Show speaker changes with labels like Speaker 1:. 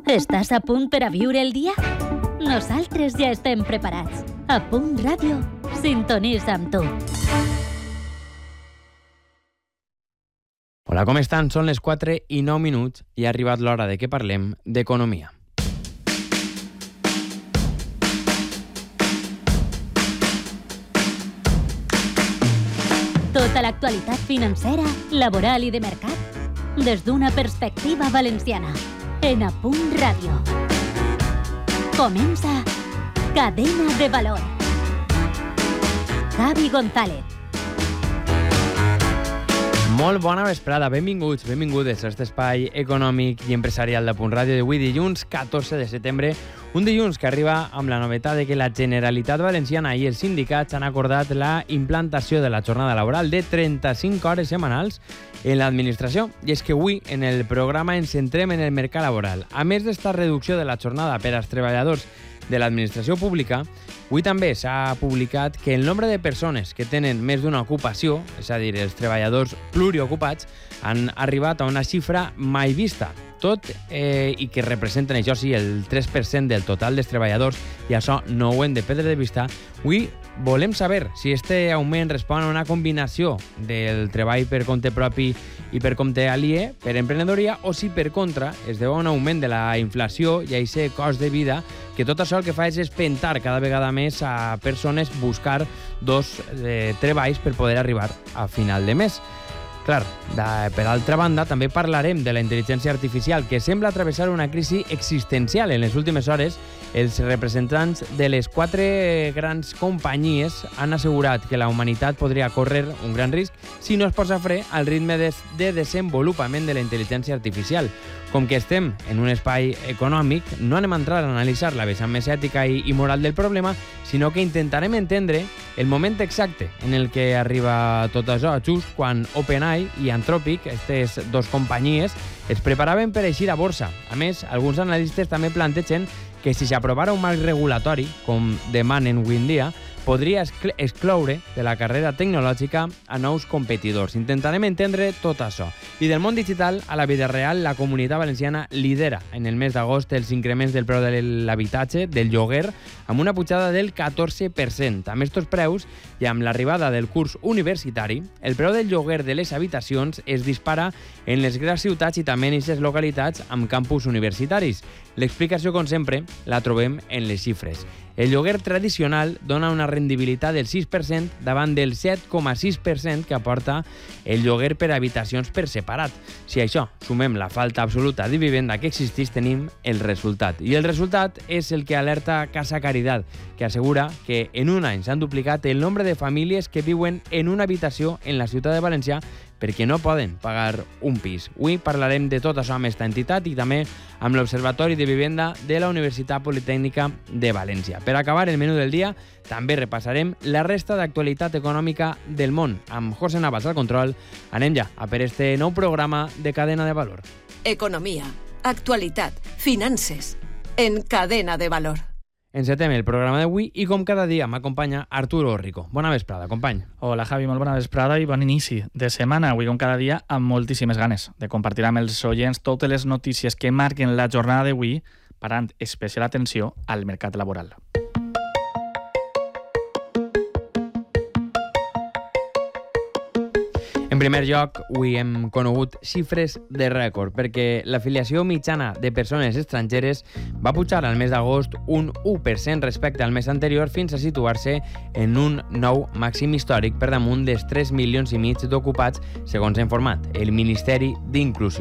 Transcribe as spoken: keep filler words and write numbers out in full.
Speaker 1: Estàs a punt per a viure el dia? Nosaltres ja estem preparats. A Punt Ràdio, sintonitza amb tu.
Speaker 2: Hola, com estan? Són les quatre i nou minuts i ha arribat l'hora de que parlem d'economia.
Speaker 1: Tota l'actualitat financera, laboral i de mercat, des d'una perspectiva valenciana. En A Punt Ràdio. Comença Cadena de Valor. Javi González.
Speaker 2: Molt bona vesprada, benvinguts, benvingudes a aquest espai econòmic i empresarial de Punt Ràdio d'avui, dilluns catorze de setembre, un dilluns que arriba amb la novetat de que la Generalitat Valenciana i els sindicats han acordat la implantació de la jornada laboral de trenta-cinc hores setmanals en l'administració. I és que avui, en el programa, ens centrem en el mercat laboral. A més d'esta reducció de la jornada per als treballadors de l'administració pública, avui també s'ha publicat que el nombre de persones que tenen més d'una ocupació, és a dir, els treballadors pluriocupats, han arribat a una xifra mai vista. Tot eh, i que representen, això sí, el tres per cent del total dels treballadors, i això no ho hem de perdre de vista. Avui volem saber si este augment respon a una combinació del treball per compte propi i per compte aliè, per emprenedoria, o si per contra es deu a un augment de la inflació i a aquest cost de vida, que tot això el que fa és espentar cada vegada més a persones buscar dos eh, treballs per poder arribar a final de mes. Clar, de, per altra banda, també parlarem de la intel·ligència artificial, que sembla travessar una crisi existencial. En les últimes hores, els representants de les quatre grans companyies han assegurat que la humanitat podria córrer un gran risc si no es posa fre al ritme de, de desenvolupament de la intel·ligència artificial. Com que estem en un espai econòmic, no anem a entrar a analitzar la vessant més ètica i, i moral del problema, sinó que intentarem entendre el moment exacte en el que arriba tot això, just quan OpenAI i Anthropic, aquestes dues companyies, es preparaven per eixir a borsa. A més, alguns analistes també plantegen que si s'aprovara un marc regulatori, com demanen avui en dia, podria excloure de la carrera tecnològica a nous competidors. Intentarem entendre tot això. I del món digital a la vida real, la Comunitat Valenciana lidera en el mes d'agost els increments del preu de l'habitatge, del lloguer, amb una pujada del catorze per cent. Amb aquests preus i amb l'arribada del curs universitari, el preu del lloguer de les habitacions es dispara en les grans ciutats i també en aquestes localitats amb campus universitaris. L'explicació, com sempre, la trobem en les xifres. El lloguer tradicional dona una rendibilitat del sis per cent davant del set coma sis per cent que aporta el lloguer per habitacions per separat. Si a això sumem la falta absoluta de vivenda que existeix, tenim el resultat. I el resultat és el que alerta Casa Caridad, que assegura que en un any s'han duplicat el nombre de famílies que viuen en una habitació en la ciutat de València perquè no poden pagar un pis. Avui parlarem de tot això amb aquesta entitat i també amb l'Observatori de Vivenda de la Universitat Politècnica de València. Per acabar el menú del dia, també repassarem la resta d'actualitat econòmica del món. Amb José Navas al control, anem ja a per este nou programa de Cadena de Valor.
Speaker 3: Economia, actualitat, finances, en Cadena de Valor.
Speaker 2: Encetem el programa d'avui i, com cada dia, m'acompanya Arturo Rico. Bona vesprada, company.
Speaker 4: Hola, Javi, molt bona vesprada i bon inici de setmana. Avui, com cada dia, amb moltíssimes ganes de compartir amb els oients totes les notícies que marquen la jornada d'avui, parant especial atenció al mercat laboral.
Speaker 2: En primer lloc, avui hem conegut xifres de rècord, perquè l'afiliació mitjana de persones estrangeres va pujar al mes d'agost un u per cent respecte al mes anterior fins a situar-se en un nou màxim històric per damunt dels tres milions i mig d'ocupats, segons ha informat el Ministeri d'Inclusió.